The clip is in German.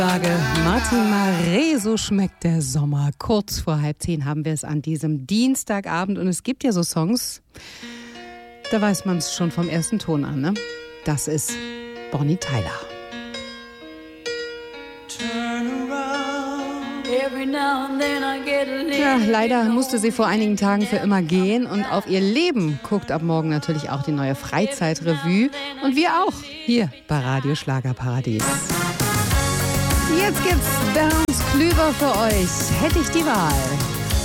Martin Mare, so schmeckt der Sommer. Kurz vor 9:30 haben wir es an diesem Dienstagabend. Und es gibt ja so Songs, da weiß man es schon vom ersten Ton an, ne? Das ist Bonnie Tyler. Ja, leider musste sie vor einigen Tagen für immer gehen. Und auf ihr Leben guckt ab morgen natürlich auch die neue Freizeitrevue. Und wir auch, hier bei Radio Schlagerparadies. Jetzt gibt's Berns Klüver für euch. Hätte ich die Wahl.